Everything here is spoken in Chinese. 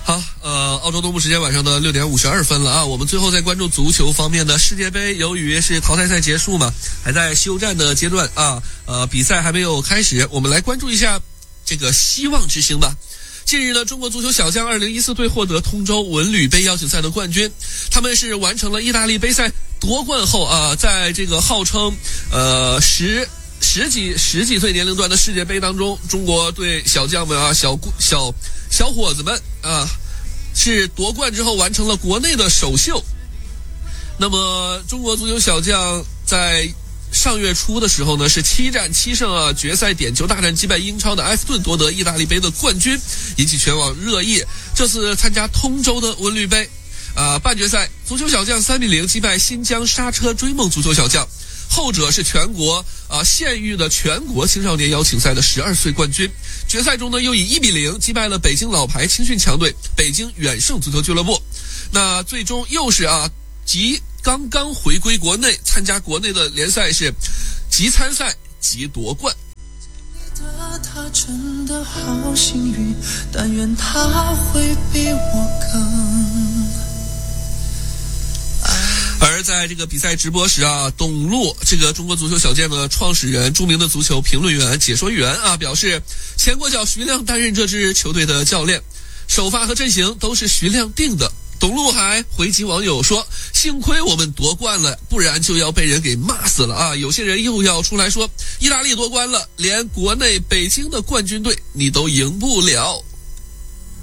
好，澳洲东部时间晚上的6点52分了啊。我们最后再关注足球方面的世界杯，由于是淘汰赛结束嘛，还在休战的阶段啊，比赛还没有开始，我们来关注一下这个希望之星吧。近日呢，中国足球小将2014队获得通州文旅杯邀请赛的冠军，他们是完成了意大利杯赛夺冠后啊，在这个号称十几岁年龄段的世界杯当中，中国队小将们啊，小伙子们啊，是夺冠之后完成了国内的首秀。那么中国足球小将在上月初的时候呢，是7战7胜啊，决赛点球大战击败英超的埃弗顿，夺得意大利杯的冠军，引起全网热议。这次参加通州的文旅杯半决赛，足球小将3-0击败新疆刹车追梦足球小将，后者是全国县域的全国青少年邀请赛的12岁冠军。决赛中呢，又以1-0击败了北京老牌青训强队北京远胜足球俱乐部。那最终又是刚刚回归国内，参加国内的联赛，是即参赛即夺冠。 他真的好幸运，但愿他会比我更。 而在这个比赛直播时啊，董路这个中国足球小将的创始人、著名的足球评论员、解说员啊，表示前国脚徐亮担任这支球队的教练，首发和阵型都是徐亮定的。董路还回击网友说，幸亏我们夺冠了，不然就要被人给骂死了啊！有些人又要出来说，意大利夺冠了，连国内北京的冠军队你都赢不了。